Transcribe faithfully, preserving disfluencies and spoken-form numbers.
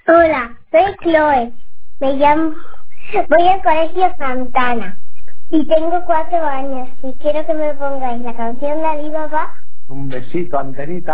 Hola, soy Chloe. Me llamo... Voy al colegio Santana. Y tengo cuatro años. Y quiero que me pongáis la canción de Alibaba. Un besito, Antenita.